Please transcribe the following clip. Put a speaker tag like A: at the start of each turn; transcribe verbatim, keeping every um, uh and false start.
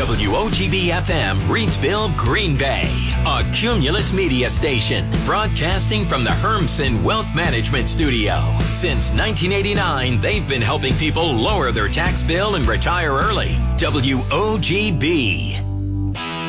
A: W O G B F M, Reidsville, Green Bay, a Cumulus Media station, broadcasting from the Hermsen Wealth Management Studio. Since nineteen eighty-nine, they've been helping people lower their tax bill and retire early. W O G B.